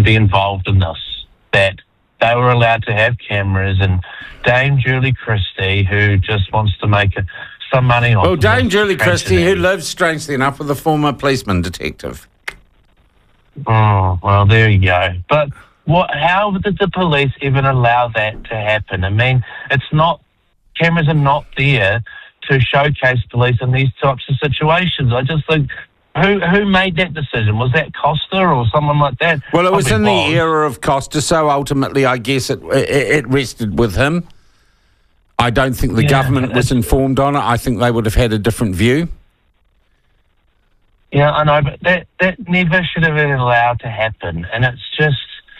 be involved in this, that they were allowed to have cameras, and Dame Julie Christie, who just wants to make some money off. Well, Dame Julie Christie, who lives, strangely enough, with a former policeman detective. Oh, well, there you go. But how did the police even allow that to happen? I mean, cameras are not there to showcase police in these types of situations. I just think, who made that decision? Was that Costa or someone like that? Well, it was in the era of Costa, so ultimately I guess it rested with him. I don't think the government was informed on it. I think they would have had a different view. Yeah, I know, but that never should have been allowed to happen. And it's just,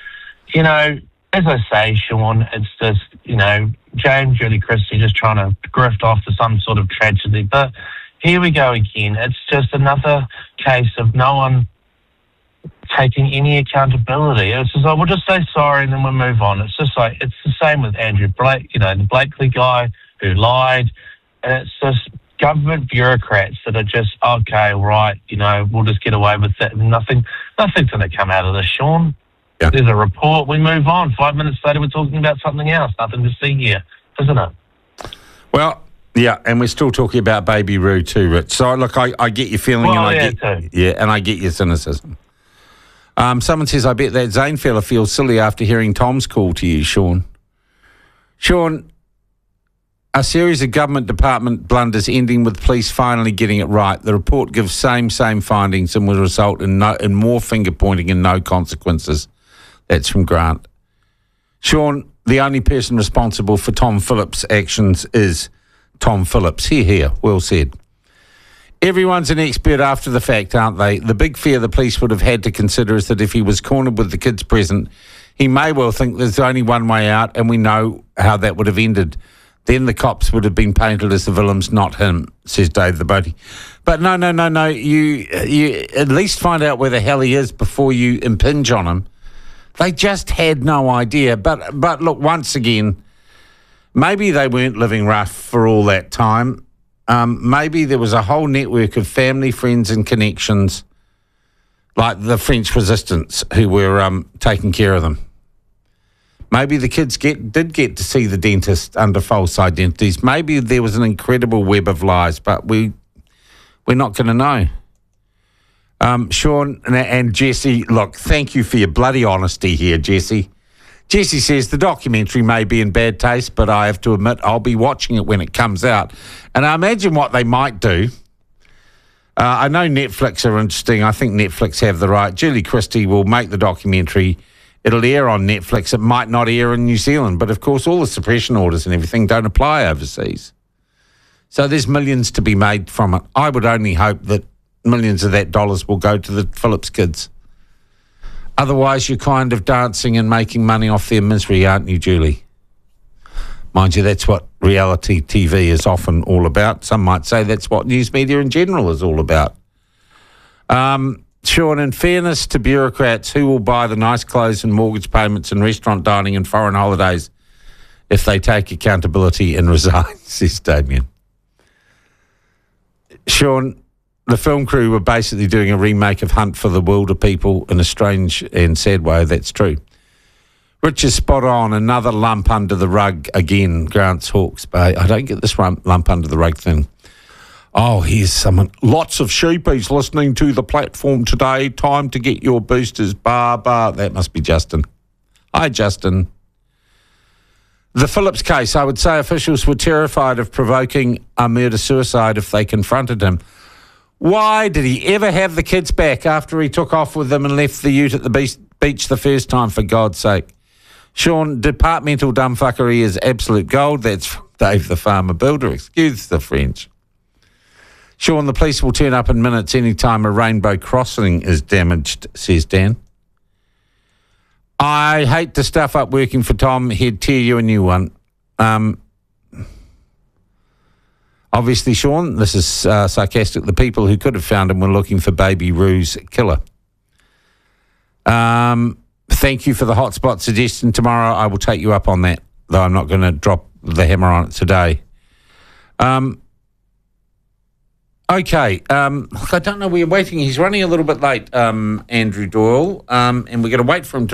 as I say, Sean, it's just, James Julie Christie just trying to grift off to some sort of tragedy. But here we go again. It's just another case of no one taking any accountability. It's just like, we'll just say sorry and then we'll move on. It's just like, it's the same with Andrew Blake, the Blakely guy who lied. And it's just government bureaucrats that are just, okay, right, we'll just get away with it. Nothing's going to come out of this, Sean. Yeah. There's a report, we move on. 5 minutes later, we're talking about something else. Nothing to see here, isn't it? Well, yeah, and we're still talking about Baby Roo too, Rich. So, look, I get your feeling, and I get your cynicism. Someone says, I bet that Zane fella feels silly after hearing Tom's call to you, Sean. Sean, a series of government department blunders ending with police finally getting it right. The report gives same findings and will result in more finger pointing and no consequences. That's from Grant. Sean, the only person responsible for Tom Phillips' actions is Tom Phillips. Here, well said. Everyone's an expert after the fact, aren't they? The big fear the police would have had to consider is that if he was cornered with the kids present, he may well think there's only one way out, and we know how that would have ended. Then the cops would have been painted as the villains, not him, says Dave the Boatie. But no. You at least find out where the hell he is before you impinge on him. They just had no idea. But look, once again, maybe they weren't living rough for all that time. Maybe there was a whole network of family, friends and connections, like the French resistance, who were taking care of them. Maybe the kids did get to see the dentist under false identities. Maybe there was an incredible web of lies, but we're not going to know. Sean and Jesse, look, thank you for your bloody honesty here, Jesse. Jesse says the documentary may be in bad taste, but I have to admit I'll be watching it when it comes out. And I imagine what they might do. I know Netflix are interesting. I think Netflix have the right. Julie Christie will make the documentary. It'll air on Netflix. It might not air in New Zealand, but of course all the suppression orders and everything don't apply overseas. So there's millions to be made from it. I would only hope that millions of that dollars will go to the Phillips kids. Otherwise, you're kind of dancing and making money off their misery, aren't you, Julie? Mind you, that's what reality TV is often all about. Some might say that's what news media in general is all about. Sean, in fairness to bureaucrats, who will buy the nice clothes and mortgage payments and restaurant dining and foreign holidays if they take accountability and resign, says Damien. Sean, the film crew were basically doing a remake of Hunt for the Wilder People in a strange and sad way, that's true. Rich is spot on, another lump under the rug again, Grant's Hawke's Bay. I don't get this lump under the rug thing. Oh, here's someone. Lots of sheepies listening to the platform today. Time to get your boosters. That must be Justin. Hi, Justin. The Phillips case, I would say officials were terrified of provoking a murder-suicide if they confronted him. Why did he ever have the kids back after he took off with them and left the ute at the beach the first time, for God's sake? Sean, departmental dumbfuckery is absolute gold. That's from Dave the Farmer Builder. Excuse the French. Sean, the police will turn up in minutes any time a rainbow crossing is damaged, says Dan. I hate the stuff up working for Tom. He'd tear you a new one. Obviously, Sean, this is sarcastic. The people who could have found him were looking for Baby Roo's killer. Thank you for the hotspot suggestion. Tomorrow I will take you up on that, though I'm not going to drop the hammer on it today. Okay, I don't know, we're waiting. He's running a little bit late, Andrew Doyle, and we're going to wait for him to